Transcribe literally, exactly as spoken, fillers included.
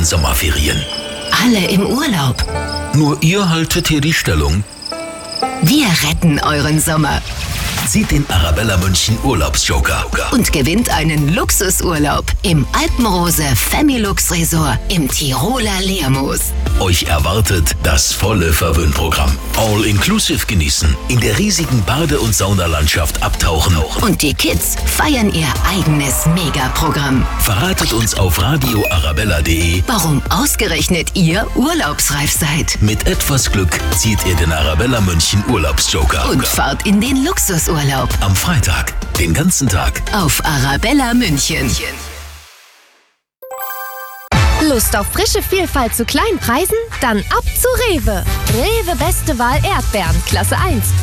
diesen Sommerferien. Alle im Urlaub. Nur ihr haltet hier die Stellung. Wir retten euren Sommer. Zieht den Arabella München Urlaubsjoker Und gewinnt einen Luxusurlaub im Alpenrose Familux Resort im Tiroler Lermoos. Euch erwartet das volle Verwöhnprogramm. All-inclusive genießen, in der riesigen Bade- und Saunalandschaft abtauchen. Und die Kids feiern ihr eigenes Megaprogramm. Verratet uns auf radio arabella punkt de. Warum ausgerechnet ihr urlaubsreif seid. Mit etwas Glück zieht ihr den Arabella München Urlaubsjoker. Und fahrt in den Luxusurlaub. Am Freitag, den ganzen Tag. Auf Arabella München. Lust auf frische Vielfalt zu kleinen Preisen? Dann ab zu Rewe. Rewe beste Wahl Erdbeeren, Klasse eins.